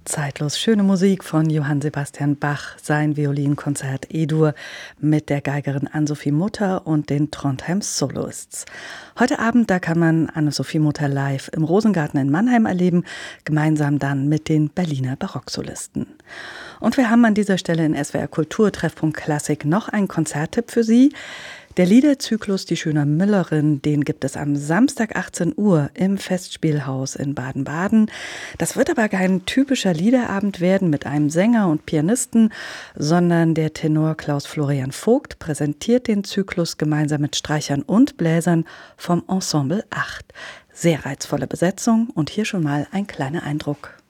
Zeitlos schöne Musik von Johann Sebastian Bach, sein Violinkonzert E-Dur mit der Geigerin Ann-Sophie Mutter und den Trondheim Soloists. Heute Abend, da kann man Anne-Sophie Mutter live im Rosengarten in Mannheim erleben, gemeinsam dann mit den Berliner Barocksolisten. Und wir haben an dieser Stelle in SWR Kultur Treffpunkt Klassik noch einen Konzerttipp für Sie. Der Liederzyklus Die schöne Müllerin, den gibt es am Samstag 18 Uhr im Festspielhaus in Baden-Baden. Das wird aber kein typischer Liederabend werden mit einem Sänger und Pianisten, sondern der Tenor Klaus Florian Vogt präsentiert den Zyklus gemeinsam mit Streichern und Bläsern vom Ensemble 8. Sehr reizvolle Besetzung und hier schon mal ein kleiner Eindruck.